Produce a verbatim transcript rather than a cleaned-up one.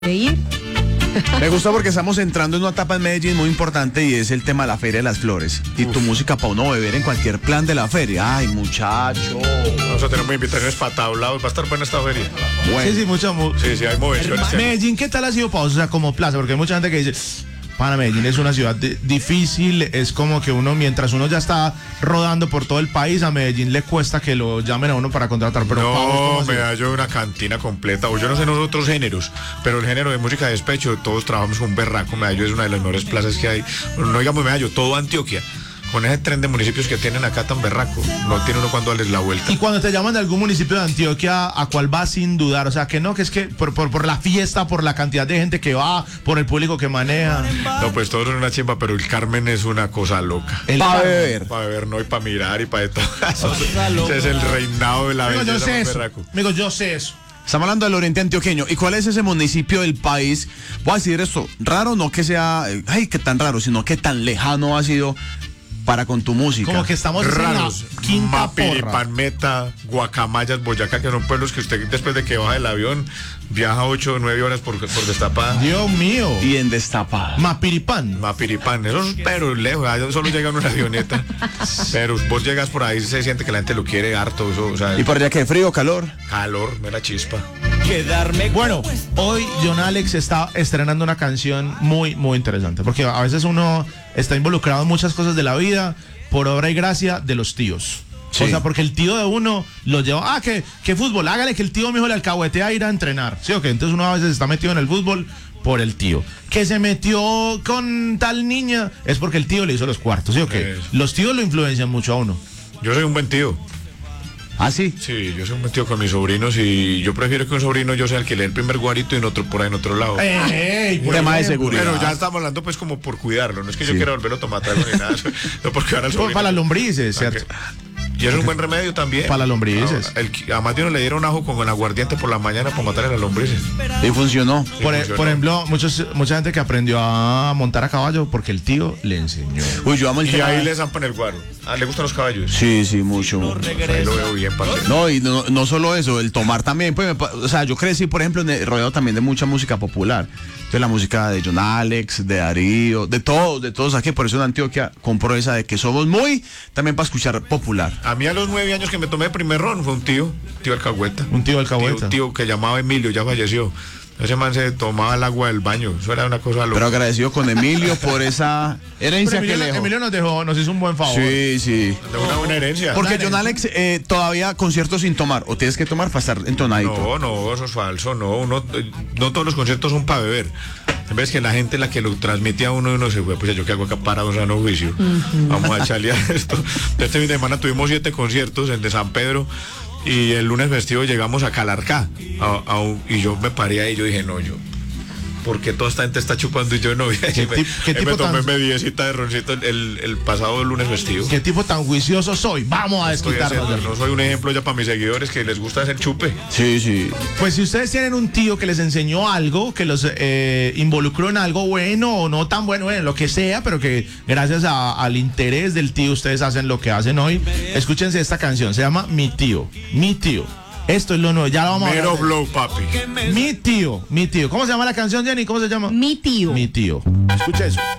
de ir. Me gusta porque estamos entrando en una etapa en Medellín muy importante y es el tema de la Feria de las Flores. Y Uf. tu música para uno beber en cualquier plan de la feria. Ay, muchacho. Vamos a tener muy invitaciones para tablados. Va a estar buena esta feria. Bueno. Sí, sí, mucha. Sí, sí, hay movimientos. Medellín, ¿qué tal ha sido para vos? O sea, como plaza, porque hay mucha gente que dice, para Medellín es una ciudad de, difícil, es como que uno, mientras uno ya está rodando por todo el país, a Medellín le cuesta que lo llamen a uno para contratar. Pero no, me da yo una cantina completa, o yo no sé los otros géneros, pero el género de música de despecho, todos trabajamos con un berraco. Medallo es una de las mejores plazas que hay, no digamos Medallo, todo Antioquia. Con ese tren de municipios que tienen acá tan berraco, no tiene uno cuando darles la vuelta. Y cuando te llaman de algún municipio de Antioquia, ¿a cuál vas sin dudar? O sea, que no, que es que por, por, por la fiesta, por la cantidad de gente que va, por el público que maneja. No, pues todos son una chimba, pero el Carmen es una cosa loca. Para beber. Para beber, no, y para mirar y para de todo. Ese es el reinado de la Amigo, belleza. yo sé eso. Berraco. Amigo, yo sé eso. Estamos hablando del oriente antioqueño. ¿Y cuál es ese municipio del país? Voy a decir esto, raro no que sea, ay, qué tan raro, sino que tan lejano ha sido para con tu música. Como que estamos raros, en la quinta Mapiripan, Meta, Guacamayas, Boyacá, que son pueblos que usted después de que baja del avión viaja ocho o nueve horas por, por Destapada. Dios mío. Y en Destapada. Mapiripán. Mapiripán, eso es pero lejos, allá solo llega una avioneta. Pero vos llegas por ahí, se siente que la gente lo quiere harto. Eso, o sea, ¿y por allá qué? ¿Frío, calor? Calor, mera chispa. Quedarme. Bueno, hoy John Alex está estrenando una canción muy, muy interesante, porque a veces uno está involucrado en muchas cosas de la vida por obra y gracia de los tíos. Sí. O sea, porque el tío de uno lo lleva, ah, que, que fútbol, hágale que el tío mijo le alcahuetea a ir a entrenar. Sí, ok, entonces uno a veces está metido en el fútbol por el tío. Que se metió con tal niña, es porque el tío le hizo los cuartos, ¿sí o qué? Los tíos lo influencian mucho a uno. Yo soy un buen tío. ¿Ah, sí? Sí, yo soy un tío con mis sobrinos y yo prefiero que un sobrino yo sea el que lee el primer guarito y en otro por ahí en otro lado. Ey, bueno, tema de seguridad. Pero ya estamos hablando pues como por cuidarlo, no es que sí. yo quiera volverlo tomate ni nada, no por cuidar al sobrino. Para las lombrices, ¿cierto? Y es un buen remedio también. Para las lombrices. No, el, además de uno le dieron ajo con el aguardiente por la mañana para matar a las lombrices. Y funcionó. Sí, por, funcionó. por ejemplo, muchos, mucha gente que aprendió a montar a caballo porque el tío le enseñó. Uy, yo amo el Y tema. ahí le zampan el guaro. Ah, ¿le gustan los caballos? Sí, sí, mucho. Ahí lo veo bien, parce. No, y no, no solo eso, el tomar también. Pues, me, o sea, yo crecí, por ejemplo, en el, rodeado también de mucha música popular. De la música de John Alex, de Darío, de todos, de todos aquí. Por eso en Antioquia compro esa de que somos muy también para escuchar popular. A mí a los nueve años que me tomé el primer ron fue un tío, tío alcahueta. Un tío alcahueta. Un tío, tío que llamaba Emilio, ya falleció. Ese man se tomaba el agua del baño, eso era una cosa loca. Pero agradecido con Emilio por esa herencia Emilio, que le dejó. Emilio nos dejó, nos hizo un buen favor. Sí, sí. De una buena herencia. Porque John Alex eh, todavía conciertos sin tomar, o tienes que tomar para estar entonadito. No, no, eso es falso, no, uno, no todos los conciertos son para beber. Ves que la gente la que lo transmite a uno y uno se fue, pues yo que hago acá parado, o sea, no juicio. Uh-huh. Vamos a echarle a esto. Este fin de semana tuvimos siete conciertos, el de San Pedro, y el lunes festivo llegamos a Calarcá. A, a un, y yo me paré ahí y yo dije, no, yo, ¿por qué toda esta gente está chupando y yo no? ¿Qué, me, ¿qué tipo me tomé tan... mediecita de roncito el, el pasado lunes festivo. ¿Qué tipo tan juicioso soy? Vamos a desquitarnos. No soy un ejemplo ya para mis seguidores que les gusta hacer chupe. Sí, sí. Pues si ustedes tienen un tío que les enseñó algo, que los eh, involucró en algo bueno o no tan bueno, bueno, lo que sea, pero que gracias a, al interés del tío ustedes hacen lo que hacen hoy, escúchense esta canción, se llama Mi Tío, Mi Tío. Esto es lo nuevo, ya lo vamos Mero a ver. blow, papi. Mi tío, mi tío. ¿Cómo se llama la canción, Jenny? ¿Cómo se llama? Mi tío. Mi tío. Escucha eso.